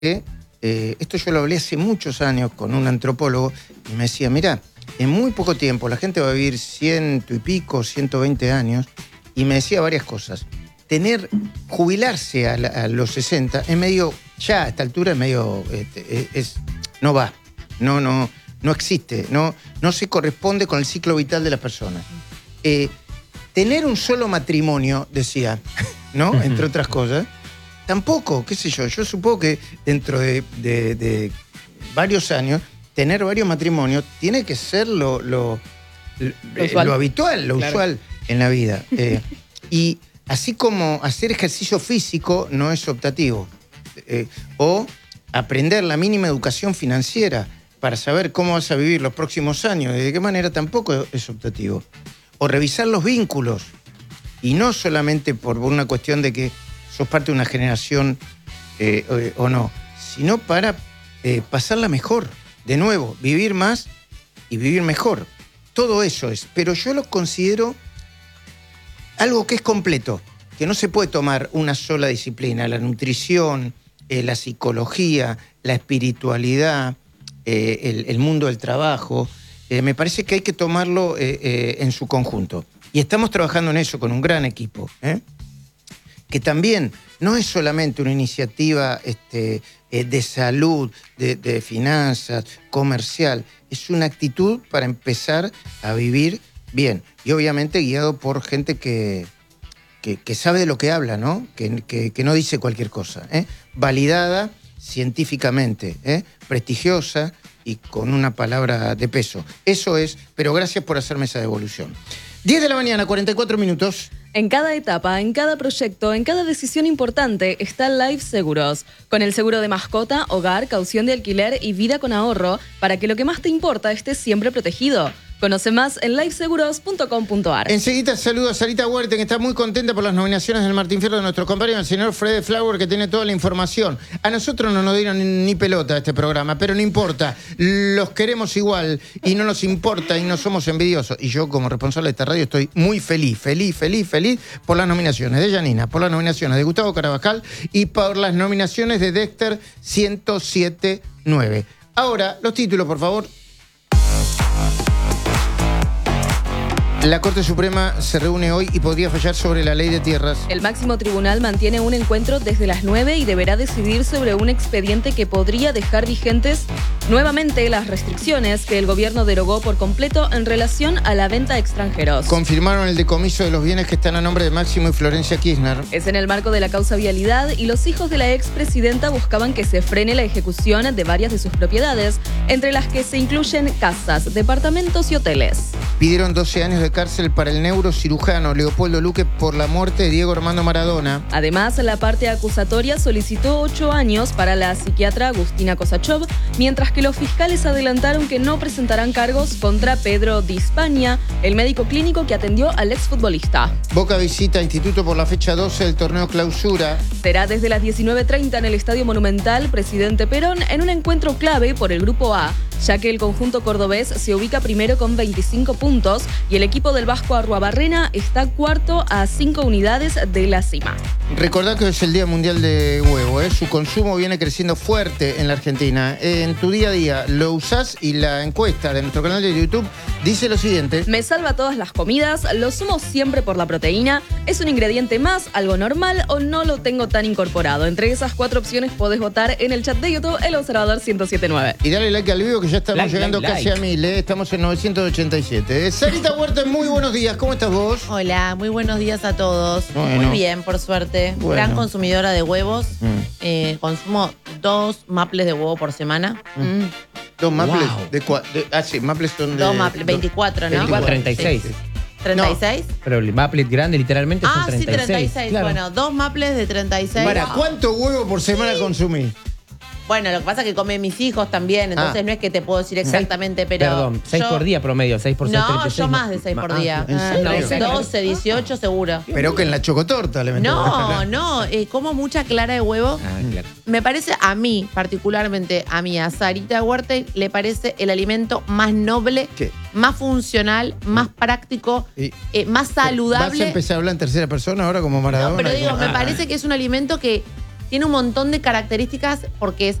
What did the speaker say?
esto yo lo hablé hace muchos años con un antropólogo y me decía, mirá, en muy poco tiempo la gente va a vivir 100 y pico, 120 años, y me decía varias cosas. Jubilarse a los 60 es medio, ya a esta altura es medio, no va, no existe, no se corresponde con el ciclo vital de las personas. Tener un solo matrimonio, decía, ¿no? Entre otras cosas, tampoco, qué sé yo supongo que dentro de varios años, tener varios matrimonios tiene que ser lo habitual, lo claro. usual en la vida. Y así como hacer ejercicio físico no es optativo, o aprender la mínima educación financiera para saber cómo vas a vivir los próximos años y de qué manera tampoco es optativo. O revisar los vínculos, y no solamente por una cuestión de que sos parte de una generación o no, sino para pasarla mejor, de nuevo, vivir más y vivir mejor. Todo eso es, pero yo lo considero algo que es completo, que no se puede tomar una sola disciplina, la nutrición, la psicología, la espiritualidad, el mundo del trabajo. Me parece que hay que tomarlo en su conjunto. Y estamos trabajando en eso con un gran equipo, que también no es solamente una iniciativa de salud, de finanzas, comercial, es una actitud para empezar a vivir bien. Y obviamente guiado por gente que sabe de lo que habla, ¿no? Que no dice cualquier cosa, validada científicamente, prestigiosa y con una palabra de peso. Eso es, pero gracias por hacerme esa devolución. 10 de la mañana, 44 minutos. En cada etapa, en cada proyecto, en cada decisión importante está Life Seguros. Con el seguro de mascota, hogar, caución de alquiler y vida con ahorro, para que lo que más te importa esté siempre protegido. Conoce más en lifeseguros.com.ar. Enseguida saludo a Sarita Huerta, que está muy contenta por las nominaciones del Martín Fierro de nuestro compañero, el señor Fred Flower, que tiene toda la información. A nosotros no nos dieron ni pelota este programa, pero no importa. Los queremos igual y no nos importa y no somos envidiosos. Y yo, como responsable de esta radio, estoy muy feliz por las nominaciones de Janina, por las nominaciones de Gustavo Carabajal y por las nominaciones de Dexter 107.9. Ahora, los títulos, por favor. La Corte Suprema se reúne hoy y podría fallar sobre la ley de tierras. El máximo tribunal mantiene un encuentro desde las 9 y deberá decidir sobre un expediente que podría dejar vigentes nuevamente las restricciones que el gobierno derogó por completo en relación a la venta a extranjeros. Confirmaron el decomiso de los bienes que están a nombre de Máximo y Florencia Kirchner. Es en el marco de la causa Vialidad y los hijos de la expresidenta buscaban que se frene la ejecución de varias de sus propiedades, entre las que se incluyen casas, departamentos y hoteles. Pidieron 12 años de cárcel para el neurocirujano Leopoldo Luque por la muerte de Diego Armando Maradona. Además, la parte acusatoria solicitó 8 años para la psiquiatra Agustina Kosachov, mientras que los fiscales adelantaron que no presentarán cargos contra Pedro Di Spagna, el médico clínico que atendió al exfutbolista. Boca visita Instituto por la fecha 12 del torneo Clausura. Será desde las 19:30 en el Estadio Monumental Presidente Perón en un encuentro clave por el Grupo A, ya que el conjunto cordobés se ubica primero con 25 puntos y el equipo del Vasco Arruabarrena está cuarto a 5 unidades de la cima. Recordá que es el Día Mundial de Huevo, Su consumo viene creciendo fuerte en la Argentina. En tu día a día lo usás y la encuesta de nuestro canal de YouTube dice lo siguiente. Me salva todas las comidas, lo sumo siempre por la proteína, es un ingrediente más, algo normal o no lo tengo tan incorporado. Entre esas 4 opciones podés votar en el chat de YouTube El Observador 107.9. Y dale like al vivo que ya estamos llegando casi a 1000, Estamos en 987. Sarita Huerta, muy buenos días, ¿cómo estás vos? Hola, muy buenos días a todos. Bueno. Muy bien, por suerte. Bueno. Gran consumidora de huevos. Consumo 2 maples de huevo por semana. 2 maples Wow. sí, maples son de... 2 maples, 24, ¿no? 24, 36. Sí. ¿36? Pero el Maplet grande literalmente son Ah, 36. sí, 36. Claro. Bueno, 2 maples de 36. Para, ¿cuánto huevo por semana consumís? Bueno, lo que pasa es que comen mis hijos también, entonces no es que te puedo decir exactamente, pero... Perdón, 6 por día promedio, 6 por 6, No, 36. yo más de 6 por día. ¿En serio? 12, 18 seguro. Pero que en la chocotorta le meto. No, como mucha clara de huevo. Ah, claro. Me parece a mí, particularmente a Sarita Huerta, le parece el alimento más noble, ¿Qué? más funcional, más práctico, más ¿Vas a saludable. empezar a hablar en tercera persona ahora como Maradona? No, pero digo, me parece que es un alimento que tiene un montón de características porque es